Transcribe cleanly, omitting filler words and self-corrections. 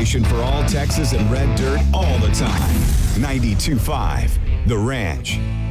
station for all Texas and Red Dirt all the time. 92.5 The Ranch.